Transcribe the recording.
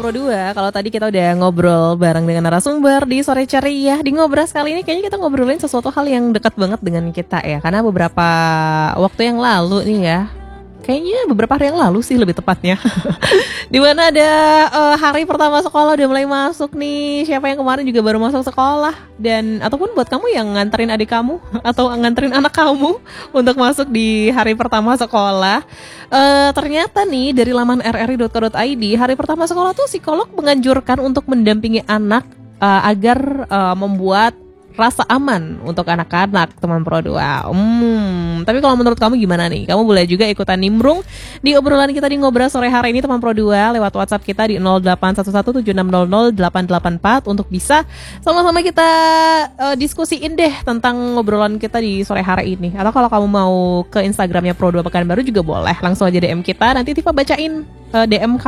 Pro 2, kalau tadi kita udah ngobrol bareng dengan narasumber di Sore Ceria, di Ngobras kali ini kayaknya kita ngobrolin sesuatu hal yang dekat banget dengan kita ya. Karena beberapa waktu yang lalu nih ya, kayaknya beberapa hari yang lalu sih lebih tepatnya, dimana ada hari pertama sekolah udah mulai masuk nih. Siapa yang kemarin juga baru masuk sekolah, dan ataupun buat kamu yang nganterin adik kamu atau nganterin anak kamu untuk masuk di hari pertama sekolah, ternyata nih dari laman rri.co.id, hari pertama sekolah tuh psikolog menganjurkan untuk mendampingi anak agar membuat rasa aman untuk anak-anak, teman Pro 2. Tapi kalau menurut kamu gimana nih? Kamu boleh juga ikutan nimbrung di obrolan kita di Ngobras sore hari ini, teman Pro 2, lewat WhatsApp kita di 081176000884 untuk bisa sama-sama kita diskusiin deh tentang ngobrolan kita di sore hari ini. Atau kalau kamu mau ke Instagramnya Pro 2 Pekanbaru juga boleh, langsung aja DM kita, nanti Tifa bacain DM